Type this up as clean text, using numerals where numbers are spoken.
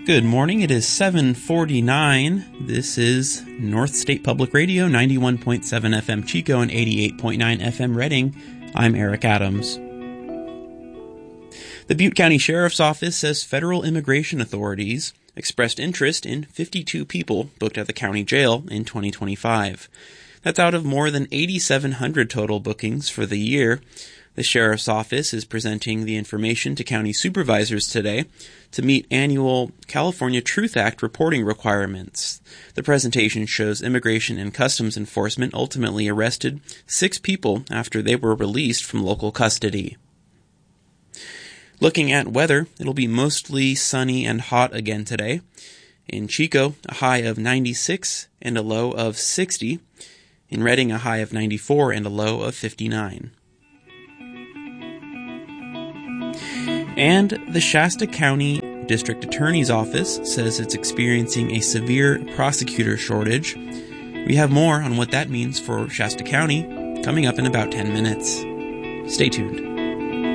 Good morning. It is 7:49. This is North State Public Radio, 91.7 FM Chico and 88.9 FM Redding. I'm Eric Adams. The Butte County Sheriff's Office says federal immigration authorities expressed interest in 52 people booked at the county jail in 2025. That's out of more than 8,700 total bookings for the year. The Sheriff's Office is presenting the information to county supervisors today to meet annual California Truth Act reporting requirements. The presentation shows Immigration and Customs Enforcement ultimately arrested 6 people after they were released from local custody. Looking at weather, it'll be mostly sunny and hot again today. In Chico, a high of 96 and a low of 60. In Redding, a high of 94 and a low of 59. And the Shasta County District Attorney's Office says it's experiencing a severe prosecutor shortage. We have more on what that means for Shasta County coming up in about 10 minutes. Stay tuned.